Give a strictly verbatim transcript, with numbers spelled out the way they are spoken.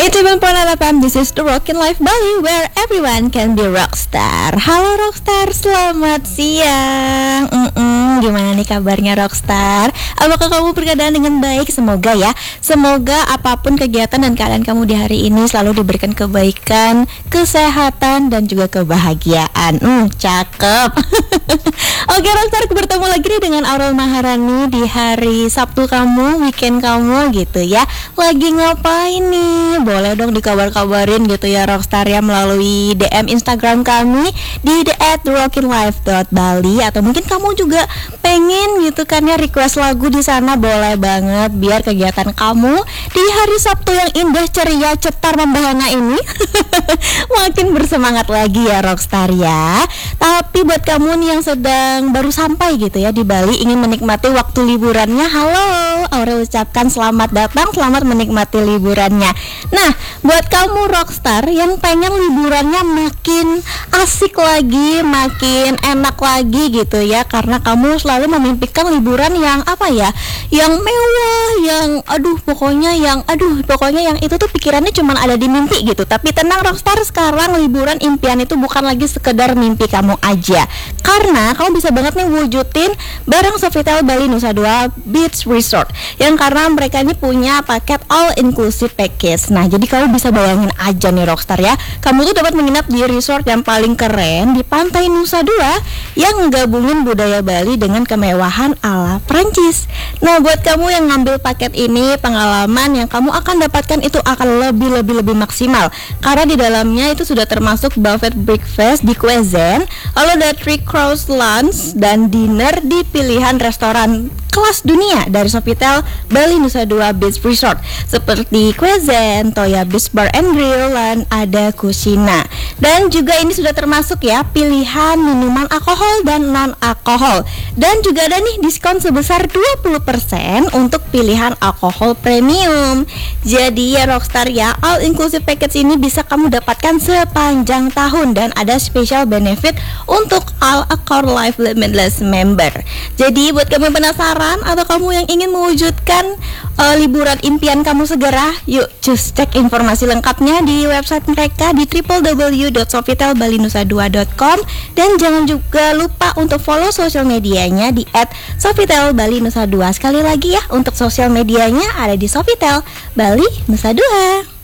eighty-one point nine F M, this is the Rockin' Life Bali, where everyone can be rockstar. Halo rockstar, selamat siang. Mm-mm, Gimana nih kabarnya rockstar? Apakah kamu berkeadaan dengan baik? Semoga ya, semoga apapun kegiatan dan keadaan kamu di hari ini selalu diberikan kebaikan, kesehatan, dan juga kebahagiaan. Hmm, cakep. Oke rockstar, bertemu lagi nih dengan Aurel Maharani di hari Sabtu kamu, weekend kamu gitu ya. Lagi ngapain nih? Boleh dong dikabar-kabarin gitu ya rockstar ya, melalui D M Instagram kami di the at rockinlife dot bali, atau mungkin kamu juga pengen gitu kan ya request lagu di sana, boleh banget biar kegiatan kamu di hari Sabtu yang indah, ceria, cetar, membahana ini makin bersemangat lagi ya rockstar ya. Tapi buat kamu nih yang sedang baru sampai gitu ya di Bali, ingin menikmati waktu liburannya, halo, Aurel ucapkan selamat datang, selamat menikmati liburannya. Nah, buat kamu rockstar yang pengen liburannya makin asik lagi, makin enak lagi gitu ya, karena kamu selalu memimpikan liburan yang apa ya, yang mewah, yang aduh pokoknya yang aduh pokoknya yang itu tuh pikirannya cuma ada di mimpi gitu. Tapi tenang rockstar, sekarang liburan impian itu bukan lagi sekedar mimpi kamu aja, karena kamu bisa banget nih wujudin bareng Sofitel Bali Nusa Dua Beach Resort, yang karena mereka ini punya paket all inclusive package. Nah, jadi kamu bisa bayangin aja nih rockstar ya, kamu tuh dapat menginap di resort yang paling keren di pantai Nusa Dua yang menggabungin budaya Bali dengan kemewahan ala Prancis. Nah, buat kamu yang ngambil paket ini, pengalaman yang kamu akan dapatkan itu akan lebih-lebih lebih maksimal, karena di dalamnya itu sudah termasuk buffet breakfast di cuisine, lalu ada three course lunch dan dinner di pilihan restoran kelas dunia dari Sofitel Bali Nusa Dua Beach Resort, seperti Cuisine, Toya Beach Bar and Grill, dan ada Kusina. Dan juga ini sudah termasuk ya pilihan minuman alkohol dan non alkohol. Dan juga ada nih diskon sebesar dua puluh persen untuk pilihan alkohol premium. Jadi ya rockstar ya, all inclusive package ini bisa kamu dapatkan sepanjang tahun, dan ada special benefit untuk all Accor Life Limitless member. Jadi buat kamu yang penasaran atau kamu yang ingin mewujudkan uh, liburan impian kamu segera, yuk just cek informasi lengkapnya di website mereka di w w w dot sofitel bali nusa dua dot com, dan jangan juga lupa untuk follow sosial medianya di at sofitel bali nusa dua. Sekali lagi ya, untuk sosial medianya ada di Sofitel Bali Nusa Dua.